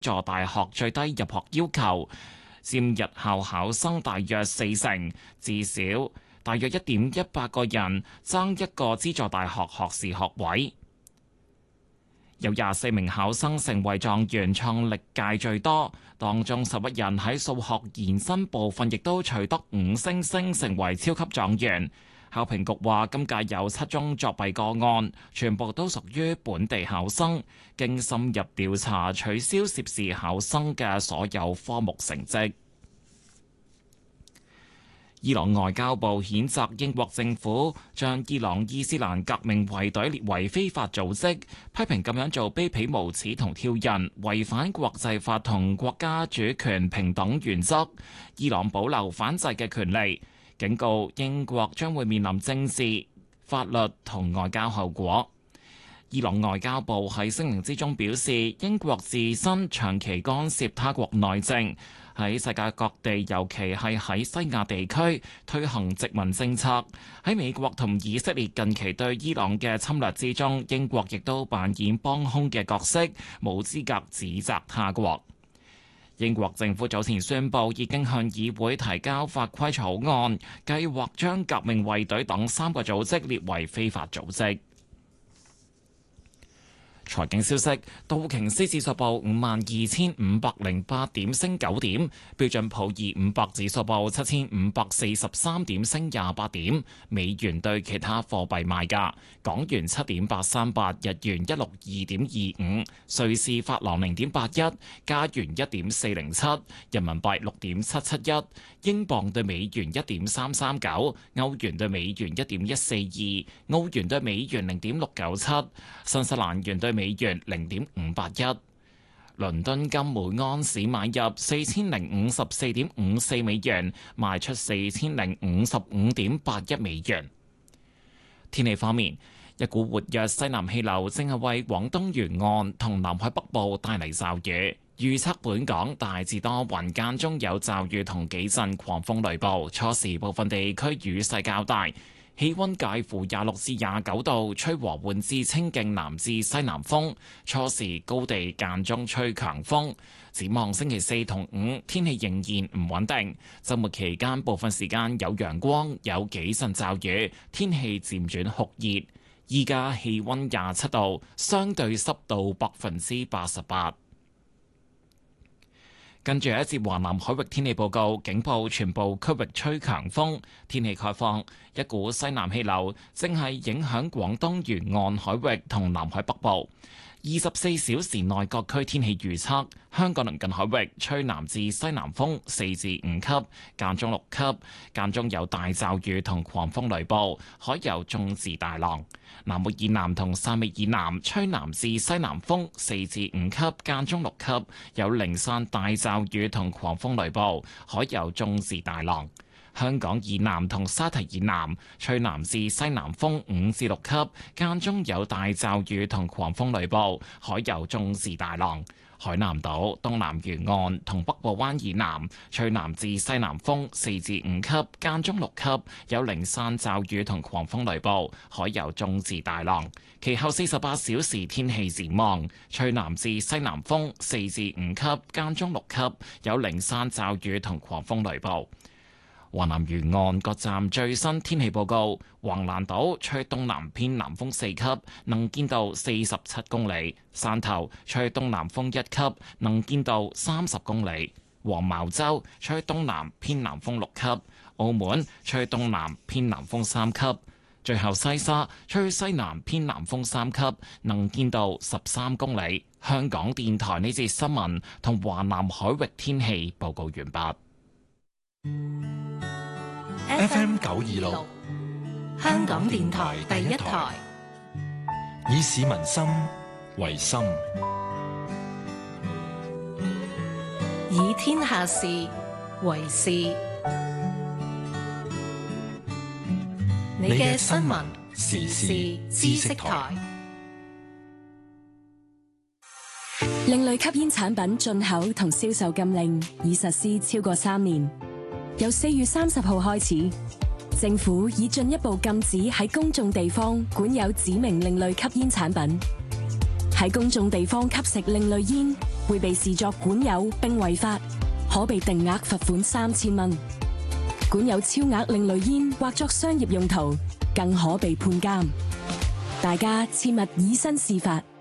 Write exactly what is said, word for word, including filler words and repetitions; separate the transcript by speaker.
Speaker 1: 助大學最低入學要求，佔日校考生大約四成，至少大約一點一八個人爭一個資助大學學士學位。有廿四名考生成為狀元，創歷屆最多。當中十一人喺數學延伸部分亦都取得五星星，成為超級狀元。考評局話，今屆有七宗作弊個案，全部都屬於本地考生，經深入調查，取消涉事考生嘅所有科目成績。伊朗外交部譴責英國政府將伊朗伊斯蘭革命衛隊列為非法組織，批評咁樣做卑鄙無恥同挑釁，違反國際法同國家主權平等原則。伊朗保留反制嘅權利，警告英國將會面臨政治、法律同外交後果。伊朗外交部喺聲明之中表示，英國自身長期干涉他國內政，喺世界各地，尤其係喺西亞地區推行殖民政策。喺美國同以色列近期對伊朗嘅侵略之中，英國亦都扮演幫兇嘅角色，冇資格指責他國。英國政府早前宣布，已經向議會提交法規草案，計劃將革命衛隊等三個組織列為非法組織。財經消息，道瓊斯指數報五萬二千五百零八點，升九點；標準普爾五百指數報七千五百四十三點，升廿八點。美元對其他貨幣賣價：港元七點八三八，日元一六二點二五，瑞士法郎零點八一，加元一點四零七，人民幣六點七七一，英鎊對美元一點三三九，歐元對美元一點一四二，澳元對美元零點六九七，新西蘭元對美元零點五八一。倫敦金每盎司買入四千零五十四點五四美元，賣出四千零五十五點八一美元。天氣方面，一股活躍西南氣流正係為廣東沿岸同南海北部帶嚟驟雨，預測本港大致多雲，間中有驟雨同幾陣狂風雷暴，初時部分地區雨勢較大。氣溫介乎廿六至廿九度，吹和緩至清勁南至西南風，初時高地間中吹強風。展望星期四同五，天氣仍然唔穩定。週末期間部分時間有陽光，有幾陣驟雨，天氣漸轉酷熱。依家氣溫廿七度，相對濕度百分之八十八。跟住一節華南海域天氣報告，警報全部區域吹強風，天氣概況。一股西南氣流正係影響廣東沿岸海域同南海北部。二十四小時內各區天氣預測：香港鄰近海域吹南至西南風四至五級，間中六級，間中有大驟雨同狂風雷暴，海有中至大浪。南澳以南同汕尾以南吹南至西南風四至五級，間中六級，有零散大驟雨同狂風雷暴，海有中至大浪。香港以南同沙堤以南吹南至西南風五至六級，間中有大驟雨同狂風雷暴，海有中至大浪。海南島東南沿岸同北部灣以南吹南至西南風四至五級，間中六級，有零散驟雨同狂風雷暴，海有中至大浪。其後四十八小時天氣展望：吹南至西南風四至五級，間中六級，有零散驟雨同狂風雷暴。華南沿岸各站最新天氣報告：橫瀾島吹東南偏南風四級，能見度四十七公里；汕頭吹東南風一級，能見度三十公里；黃茅洲吹東南偏南風六級；澳門吹東南偏南風三級；最後西沙吹西南偏南風三級，能見度十三公里。香港電台呢節新聞同華南海域天氣報告完畢。
Speaker 2: F M 九二六，香港電台第一台，以市民心為心，
Speaker 3: 以天下事為事。你嘅新聞時事知識台。
Speaker 4: 另類吸煙產品進口同銷售禁令已實施超過三年。由四月三十號開始，政府已進一步禁止喺公眾地方管有指明另類吸煙產品。 喺公眾地方吸食另類煙，會被視作管有並違法，可被定額罰款三千蚊。管有超額另類煙或作商業用途，更可被判監。大家切勿以身試法。